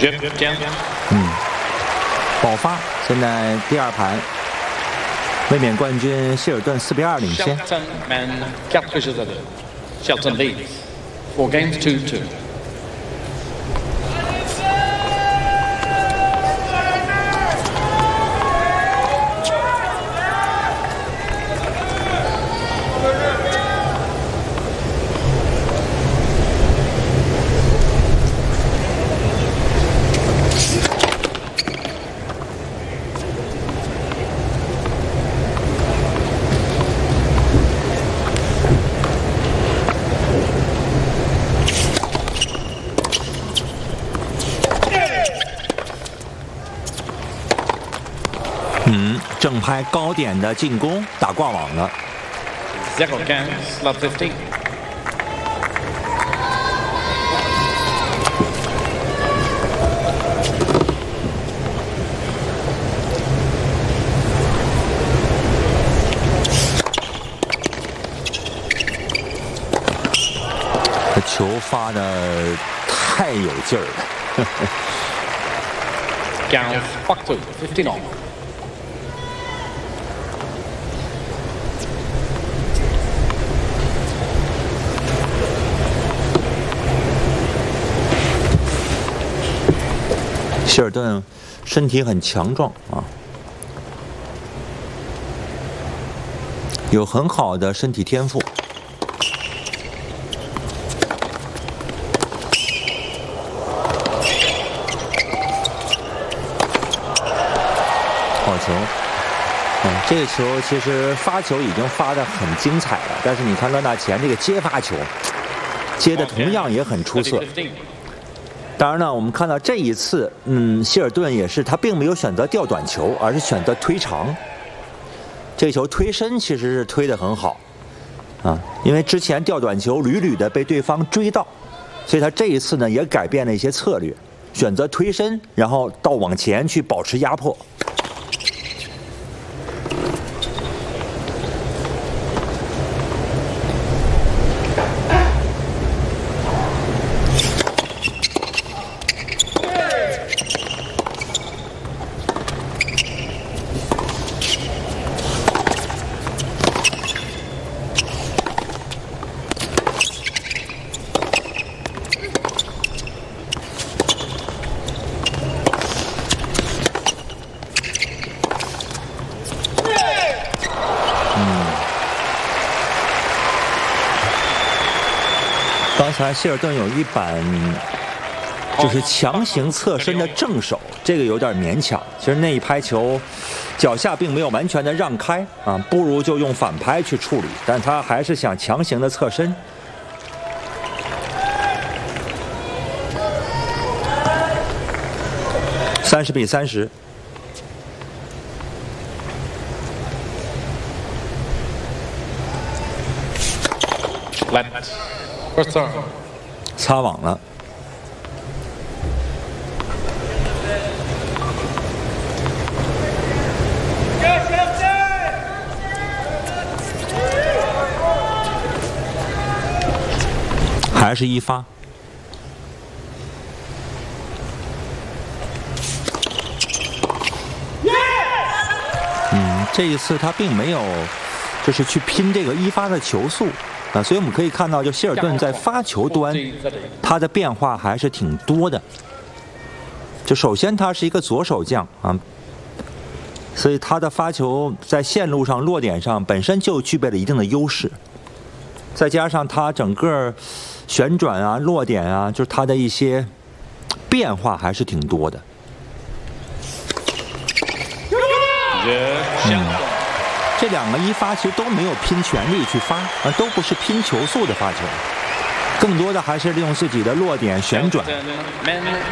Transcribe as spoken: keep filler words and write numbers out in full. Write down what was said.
嗯，爆发，现在第二盘，卫冕冠军希尔顿四比二领先。 Shelton leads four games two two. 嗯，正拍高点的进攻打挂网了。 Zero games, love fifteen. 这球发的太有劲儿了。 Gals, fuck two, fifteen on. 希尔顿身体很强壮啊，有很好的身体天赋。好球！嗯，这个球其实发球已经发得很精彩了，但是你看勒纳前这个接发球，接的同样也很出色。当然呢，我们看到这一次，嗯，希尔顿也是他并没有选择吊短球，而是选择推长。这球推身其实是推得很好，啊，因为之前吊短球屡屡的被对方追到，所以他这一次呢也改变了一些策略，选择推身，然后到往前去保持压迫。刚才希尔顿有一板就是强行侧身的正手，这个有点勉强。其实那一拍球脚下并没有完全的让开啊，不如就用反拍去处理，但他还是想强行的侧身。三十比三十。擦网了。还是一发。嗯，这一次他并没有就是去拼这个一发的球速。啊，所以我们可以看到，就希尔顿在发球端，他的变化还是挺多的。就首先他是一个左手将啊，所以他的发球在线路上、落点上本身就具备了一定的优势。再加上他整个旋转啊、落点啊，就是他的一些变化还是挺多的。嗯。这两个一发其实都没有拼全力去发，啊，都不是拼球速的发球，更多的还是利用自己的落点旋转。